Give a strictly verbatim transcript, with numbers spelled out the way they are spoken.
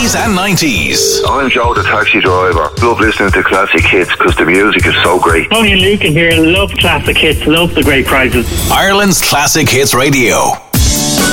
eighties and nineties. I'm Joe the taxi driver. Love listening to classic hits because the music is so great. Tony and Luke in here. Love classic hits. Love the great prizes. Ireland's Classic Hits Radio.